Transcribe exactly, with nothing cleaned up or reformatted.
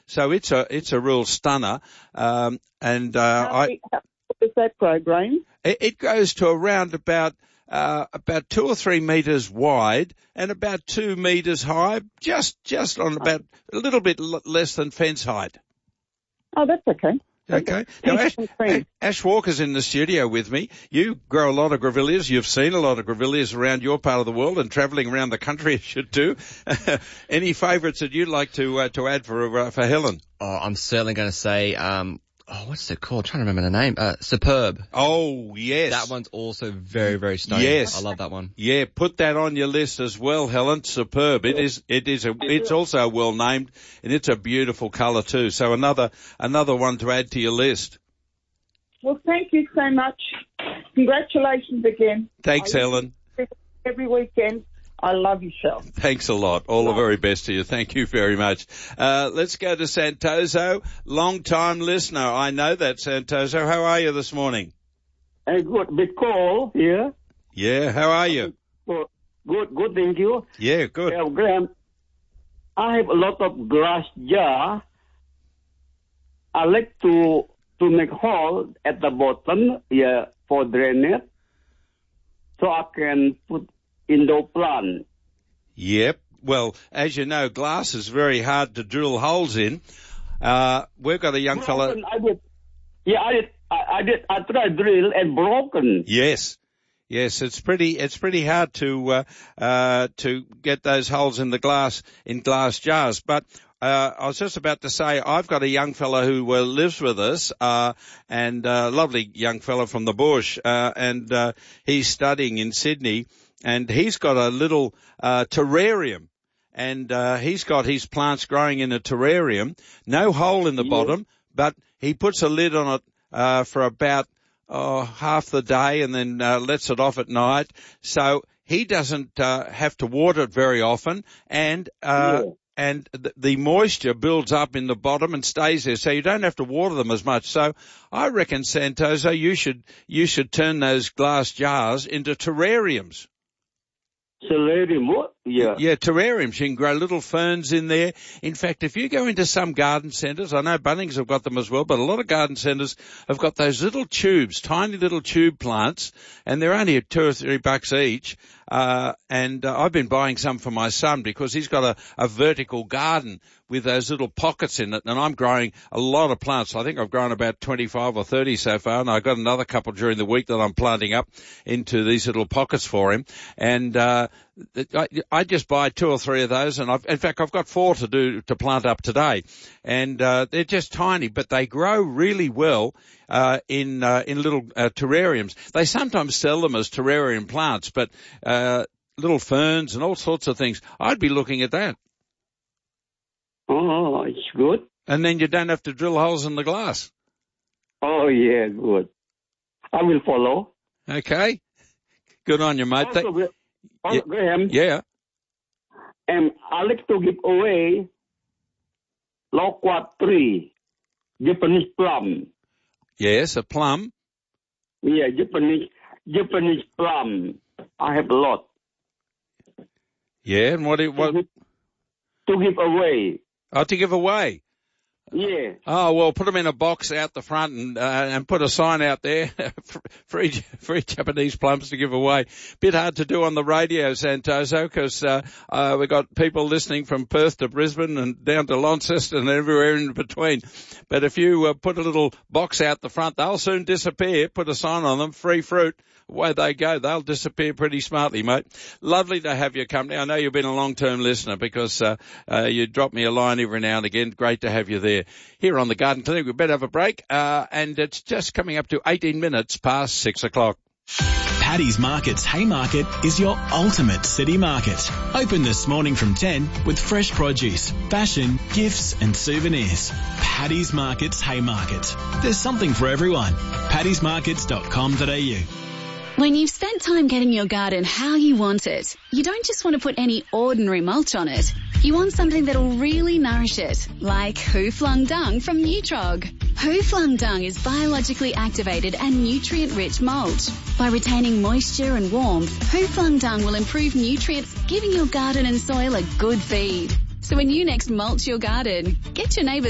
So it's a it's a real stunner. Um, and uh, How I big- how big is that program? it, it goes to around about uh, about two or three meters wide and about two meters high, just just on about a little bit l- less than fence height. Oh, that's okay. Okay. Now, Ash, Teach friends. Ash Walker's in the studio with me. You grow a lot of grevilleas. You've seen a lot of grevilleas around your part of the world and travelling around the country as you do. Any favourites that you'd like to uh, to add for uh, for Helen? Oh, I'm certainly going to say, um, oh, what's it called? I'm trying to remember the name. Uh, Superb. Oh, yes. That one's also very, very stunning. Yes. I love that one. Yeah, put that on your list as well, Helen. Superb. It is, it is a, it's also well named and it's a beautiful colour too. So another, another one to add to your list. Well, thank you so much. Congratulations again. Thanks, I Helen. listen every weekend. I love your show. Thanks a lot. All the very best to you. Thank you very much. Uh, let's go to Santoso. Long time listener. I know that, Santoso. How are you this morning? Hey, good. Bit cold here. Yeah, how are you? Good, good, good, thank you. Yeah, good. Uh, Graham, I have a lot of glass jar. I like to to make hole at the bottom, yeah, for drainage, so I can put indoor plant. Yep. Well, as you know, glass is very hard to drill holes in. Uh, we've got a young fella. Broken, I did. Yeah, I did. I, I did. I tried drill and broken. Yes. Yes, it's pretty, it's pretty hard to, uh, uh, to get those holes in the glass, in glass jars. But, uh, I was just about to say, I've got a young fellow who uh, lives with us, uh, and, uh, lovely young fellow from the bush, uh, and, uh, he's studying in Sydney, and he's got a little, uh, terrarium. And, uh, he's got his plants growing in a terrarium, no hole in the Yeah. bottom, but he puts a lid on it, uh, for about, oh, half the day and then uh, lets it off at night. So he doesn't uh, have to water it very often, and uh, Yeah. and the, the moisture builds up in the bottom and stays there. So you don't have to water them as much. So I reckon, Santoso, you should you should turn those glass jars into terrariums. Solarium, what? Yeah. Yeah, terrariums. You can grow little ferns in there. In fact, if you go into some garden centres, I know Bunnings have got them as well, but a lot of garden centres have got those little tubes, tiny little tube plants, and they're only two or three bucks each. Uh, and uh, I've been buying some for my son because he's got a, a vertical garden with those little pockets in it, and I'm growing a lot of plants. I think I've grown about twenty-five or thirty so far, and I've got another couple during the week that I'm planting up into these little pockets for him. And uh, I, I just buy two or three of those, and I've, in fact, I've got four to do to plant up today, and uh, they're just tiny, but they grow really well uh, in uh, in little uh, terrariums. They sometimes sell them as terrarium plants, but uh, little ferns and all sorts of things. I'd be looking at that. Oh, it's good. And then you don't have to drill holes in the glass. Oh, yeah, good. I will follow. Okay. Good on you, mate. Also, Th- Gra- also, yeah. Graham, yeah. um, I like to give away loquat tree, Japanese plum. Yes, a plum. Yeah, Japanese Japanese plum. I have a lot Yeah, and what, do- what, to give away. oh, to give away. Yeah. Oh, well, put them in a box out the front and, uh, and put a sign out there, free, free Japanese plums to give away. Bit hard to do on the radio, Santoso, because, uh, uh, we got people listening from Perth to Brisbane and down to Launceston and everywhere in between. But if you, uh, put a little box out the front, they'll soon disappear. Put a sign on them, free fruit. Away they go. They'll disappear pretty smartly, mate. Lovely to have your company. I know you've been a long-term listener because, uh, uh, you drop me a line every now and again. Great to have you there. Here on the Garden Clinic, we better have a break, uh, and it's just coming up to eighteen minutes past six o'clock. Paddy's Market's Haymarket is your ultimate city market. Open this morning from ten with fresh produce, fashion, gifts and souvenirs. Paddy's Market's Haymarket. There's something for everyone. paddy's markets dot com dot a u. When you've spent time getting your garden how you want it, you don't just want to put any ordinary mulch on it. You want something that'll really nourish it, like Who Flung Dung from Nutrog. Who Flung Dung is biologically activated and nutrient-rich mulch. By retaining moisture and warmth, Who Flung Dung will improve nutrients, giving your garden and soil a good feed. So when you next mulch your garden, get your neighbours